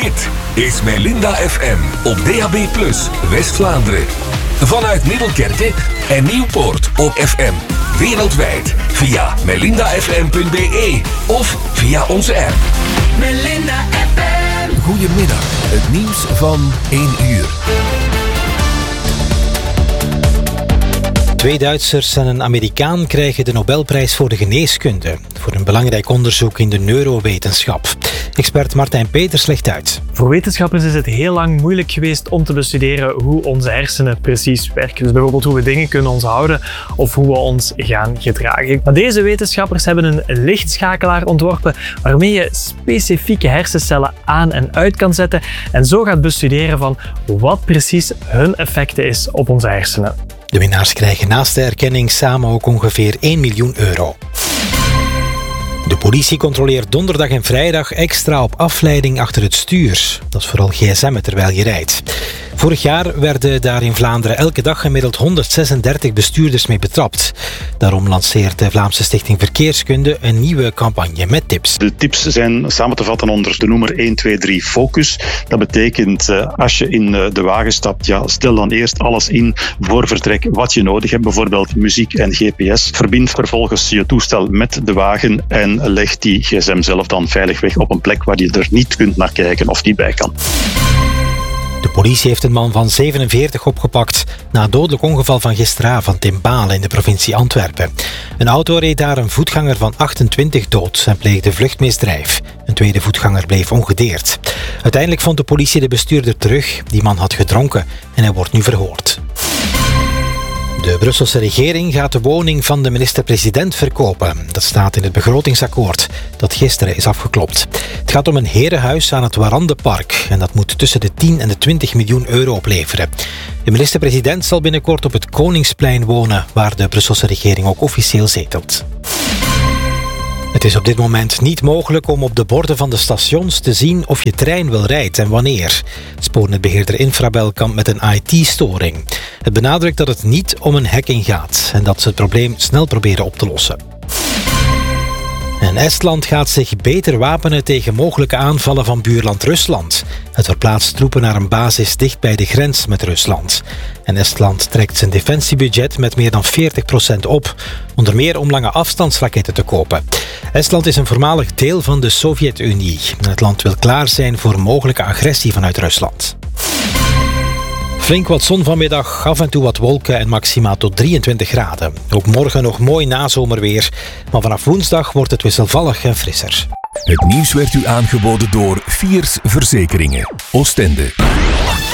Dit is Melinda FM op DAB+, West-Vlaanderen. Vanuit Middelkerke en Nieuwpoort op FM. Wereldwijd via melindafm.be of via onze app. Melinda FM. Goedemiddag, het nieuws van 1 uur. 2 Duitsers en een Amerikaan krijgen de Nobelprijs voor de geneeskunde voor een belangrijk onderzoek in de neurowetenschap. Expert Martijn Peters legt uit. Voor wetenschappers is het heel lang moeilijk geweest om te bestuderen hoe onze hersenen precies werken. Dus bijvoorbeeld hoe we dingen kunnen onthouden of hoe we ons gaan gedragen. Maar deze wetenschappers hebben een lichtschakelaar ontworpen waarmee je specifieke hersencellen aan en uit kan zetten en zo gaat bestuderen van wat precies hun effecten is op onze hersenen. De winnaars krijgen naast de erkenning samen ook ongeveer 1 miljoen euro. De politie controleert donderdag en vrijdag extra op afleiding achter het stuur. Dat is vooral gsm'en terwijl je rijdt. Vorig jaar werden daar in Vlaanderen elke dag gemiddeld 136 bestuurders mee betrapt. Daarom lanceert de Vlaamse Stichting Verkeerskunde een nieuwe campagne met tips. De tips zijn samen te vatten onder de noemer 1, 2, 3 focus. Dat betekent als je in de wagen stapt, stel dan eerst alles in voor vertrek wat je nodig hebt. Bijvoorbeeld muziek en GPS. Verbind vervolgens je toestel met de wagen en leg die gsm zelf dan veilig weg op een plek waar je er niet kunt naar kijken of niet bij kan. De politie heeft een man van 47 opgepakt na een dodelijk ongeval van gisteravond in Balen in de provincie Antwerpen. Een auto reed daar een voetganger van 28 dood en pleegde vluchtmisdrijf. Een tweede voetganger bleef ongedeerd. Uiteindelijk vond de politie de bestuurder terug. Die man had gedronken en hij wordt nu verhoord. De Brusselse regering gaat de woning van de minister-president verkopen. Dat staat in het begrotingsakkoord dat gisteren is afgeklopt. Het gaat om een herenhuis aan het Warandenpark en dat moet tussen de 10 en de 20 miljoen euro opleveren. De minister-president zal binnenkort op het Koningsplein wonen, waar de Brusselse regering ook officieel zetelt. Het is op dit moment niet mogelijk om op de borden van de stations te zien of je trein wel rijdt en wanneer. Spoornetbeheerder Infrabel kampt met een IT-storing. Het benadrukt dat het niet om een hacking gaat en dat ze het probleem snel proberen op te lossen. En Estland gaat zich beter wapenen tegen mogelijke aanvallen van buurland Rusland. Het verplaatst troepen naar een basis dicht bij de grens met Rusland. En Estland trekt zijn defensiebudget met meer dan 40% op, onder meer om lange afstandsraketten te kopen. Estland is een voormalig deel van de Sovjet-Unie. Het land wil klaar zijn voor mogelijke agressie vanuit Rusland. Flink wat zon vanmiddag, af en toe wat wolken en maxima tot 23 graden. Ook morgen nog mooi nazomerweer, maar vanaf woensdag wordt het wisselvallig en frisser. Het nieuws werd u aangeboden door Fiers Verzekeringen, Oostende.